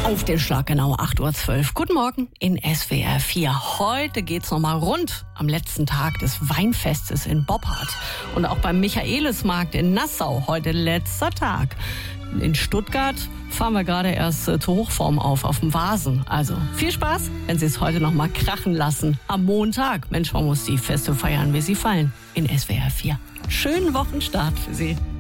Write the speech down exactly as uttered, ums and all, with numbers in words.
Auf den Schlag genau acht Uhr zwölf. Guten Morgen in S W R vier. Heute geht's nochmal rund am letzten Tag des Weinfestes in Boppard. Und auch beim Michaelismarkt in Nassau heute letzter Tag. In Stuttgart fahren wir gerade erst äh, zur Hochform auf, auf dem Vasen. Also viel Spaß, wenn Sie es heute nochmal krachen lassen. Am Montag, Mensch, man muss die Feste feiern, wie sie fallen. In S W R vier. Schönen Wochenstart für Sie.